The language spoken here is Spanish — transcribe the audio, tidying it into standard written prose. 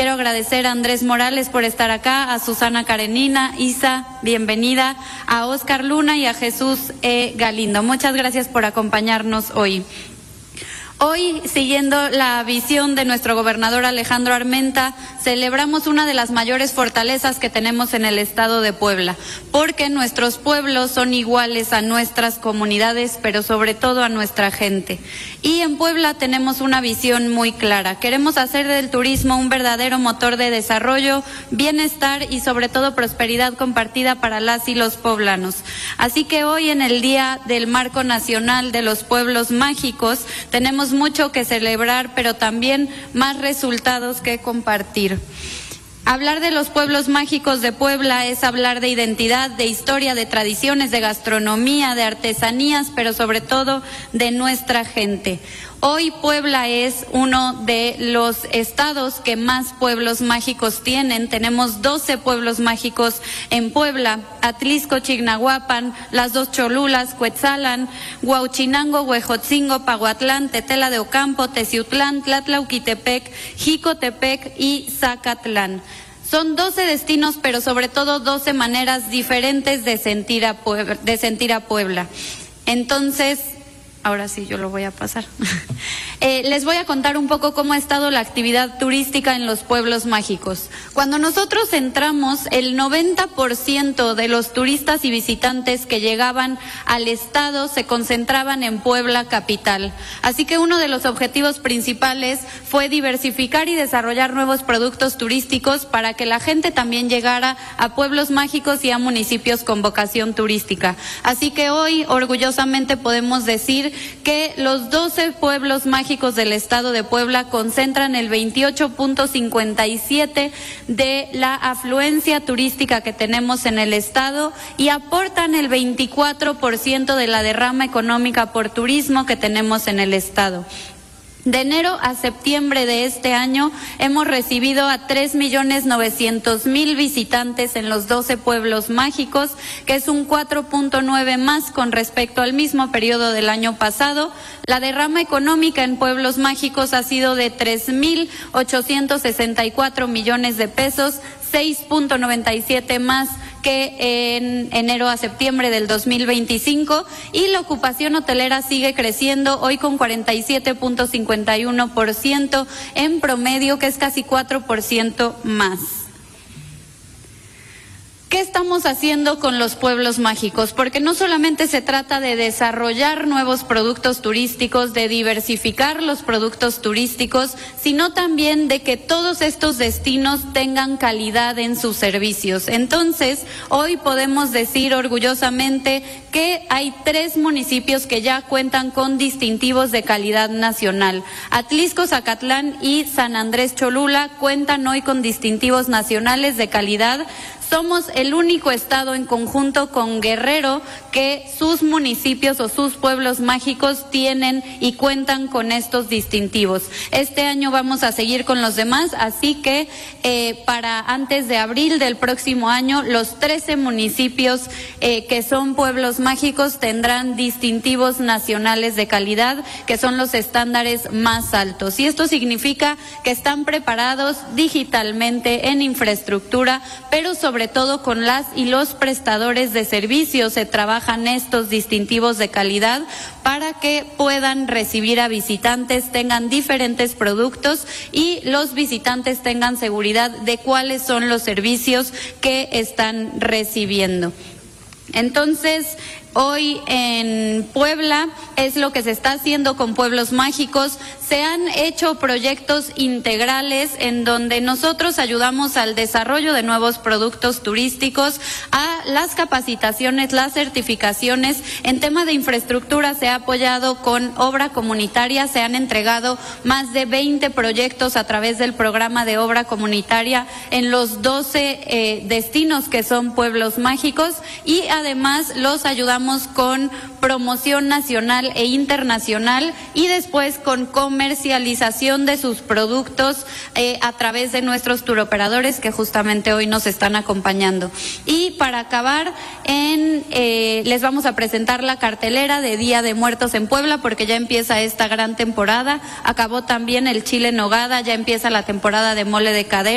quiero agradecer a Andrés Morales por estar acá, a Susana Karenina, Isa, bienvenida, a Oscar Luna y a Jesús Galindo. Muchas gracias por acompañarnos hoy. Hoy, siguiendo la visión de nuestro gobernador Alejandro Armenta, celebramos una de las mayores fortalezas que tenemos en el estado de Puebla, porque nuestros pueblos son iguales a nuestras comunidades, pero sobre todo a nuestra gente. Y en Puebla tenemos una visión muy clara. Queremos hacer del turismo un verdadero motor de desarrollo, bienestar y sobre todo prosperidad compartida para las y los poblanos. Así que hoy, en el Día del Marco Nacional de los Pueblos Mágicos, tenemos mucho que celebrar, pero también más resultados que compartir. Hablar de los pueblos mágicos de Puebla es hablar de identidad, de historia, de tradiciones, de gastronomía, de artesanías, pero sobre todo de nuestra gente. Hoy Puebla es uno de los estados que más pueblos mágicos tienen. Tenemos 12 pueblos mágicos en Puebla: Atlisco, Chignahuapan, Las Dos Cholulas, Cuetzalan, Huauchinango, Huejotzingo, Pahuatlán, Tetela de Ocampo, Teciutlán, Tlatlauquitepec, Jicotepec y Zacatlán. Son 12 destinos, pero sobre todo 12 maneras diferentes de sentir a Puebla. Entonces, ahora sí, yo lo voy a pasar. Les voy a contar un poco cómo ha estado la actividad turística en los pueblos mágicos. Cuando nosotros entramos, el 90% de los turistas y visitantes que llegaban al estado se concentraban en Puebla capital. Así que uno de los objetivos principales fue diversificar y desarrollar nuevos productos turísticos para que la gente también llegara a pueblos mágicos y a municipios con vocación turística. Así que hoy, orgullosamente, podemos decir que los 12 pueblos mágicos del estado de Puebla concentran el 28.57% de la afluencia turística que tenemos en el estado y aportan el 24% de la derrama económica por turismo que tenemos en el estado. De enero a septiembre de este año hemos recibido a 3.900.000 visitantes en los 12 pueblos mágicos, que es un 4.9% más con respecto al mismo periodo del año pasado. La derrama económica en pueblos mágicos ha sido de 3.864 millones de pesos, 6.97% más que en enero a septiembre del 2025, y la ocupación hotelera sigue creciendo, hoy con 47.51% en promedio, que es casi 4% más. ¿Qué estamos haciendo con los pueblos mágicos? Porque no solamente se trata de desarrollar nuevos productos turísticos, de diversificar los productos turísticos, sino también de que todos estos destinos tengan calidad en sus servicios. Entonces, hoy podemos decir orgullosamente que hay 3 municipios que ya cuentan con distintivos de calidad nacional. Atlisco, Zacatlán y San Andrés Cholula cuentan hoy con distintivos nacionales de calidad. Somos el único estado en conjunto con Guerrero que sus municipios o sus pueblos mágicos tienen y cuentan con estos distintivos. Este año vamos a seguir con los demás, así que para antes de abril del próximo año, los 13 municipios que son pueblos mágicos tendrán distintivos nacionales de calidad, que son los estándares más altos. Y esto significa que están preparados digitalmente, en infraestructura, pero sobre todo con las y los prestadores de servicios se trabajan estos distintivos de calidad para que puedan recibir a visitantes, tengan diferentes productos y los visitantes tengan seguridad de cuáles son los servicios que están recibiendo. Entonces, hoy en Puebla es lo que se está haciendo con pueblos mágicos. Se han hecho proyectos integrales en donde nosotros ayudamos al desarrollo de nuevos productos turísticos, a las capacitaciones, las certificaciones. En tema de infraestructura se ha apoyado con obra comunitaria, se han entregado más de 20 proyectos a través del programa de obra comunitaria en los 12 destinos que son pueblos mágicos, y además los ayudamos con promoción nacional e internacional y después con comercialización de sus productos a través de nuestros turoperadores que justamente hoy nos están acompañando. Y para acabar, les vamos a presentar la cartelera de Día de Muertos en Puebla, porque ya empieza esta gran temporada. Acabó también el chile en nogada, ya empieza la temporada de mole de cadera.